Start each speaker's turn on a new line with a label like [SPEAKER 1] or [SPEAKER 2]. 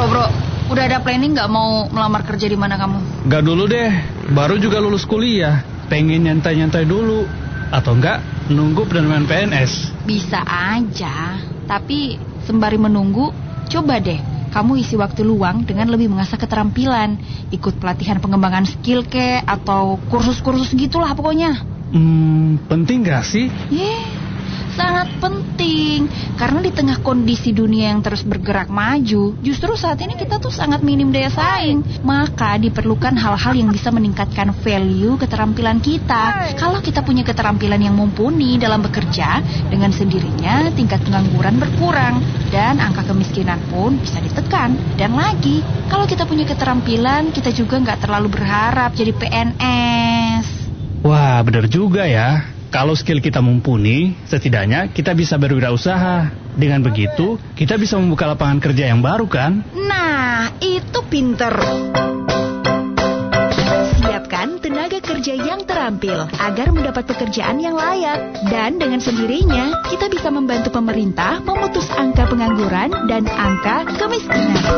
[SPEAKER 1] bro, udah ada planning nggak mau melamar kerja di mana kamu?
[SPEAKER 2] Gak dulu deh, baru juga lulus kuliah. Pengen nyantai-nyantai dulu. Atau enggak, nunggu penerimaan PNS.
[SPEAKER 1] Bisa aja, tapi sembari menunggu, coba deh kamu isi waktu luang dengan lebih mengasah keterampilan. Ikut pelatihan pengembangan skill atau kursus-kursus gitulah pokoknya.
[SPEAKER 2] Penting gak sih?
[SPEAKER 1] Sangat penting. Karena di tengah kondisi dunia yang terus bergerak maju, justru saat ini kita tuh sangat minim daya saing. Maka diperlukan hal-hal yang bisa meningkatkan value keterampilan kita. Kalau kita punya keterampilan yang mumpuni dalam bekerja, dengan sendirinya tingkat pengangguran berkurang dan angka kemiskinan pun bisa ditekan. Dan lagi, kalau kita punya keterampilan, kita juga nggak terlalu berharap jadi PNS.
[SPEAKER 2] Wah, benar juga ya. Kalau skill kita mumpuni, setidaknya kita bisa berwirausaha. Dengan begitu, kita bisa membuka lapangan kerja yang baru kan?
[SPEAKER 3] Nah, itu pinter. Siapkan tenaga kerja yang terampil agar mendapat pekerjaan yang layak. Dan dengan sendirinya, kita bisa membantu pemerintah memutus angka pengangguran dan angka kemiskinan.